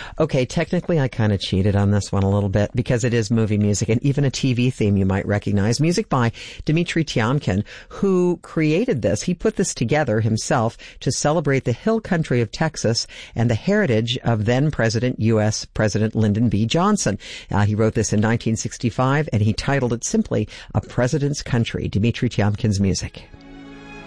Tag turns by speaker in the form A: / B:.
A: Okay, technically I kind of cheated on this one a little bit because it is movie music and even a TV theme you might recognize. Music by Dmitri Tiomkin, who created this. He put this together himself to celebrate the hill country of Texas and the heritage of then President U.S. President Lyndon B. Johnson. He wrote this in 1965 and he titled it simply A President's Country. Dmitri Tiomkin's music.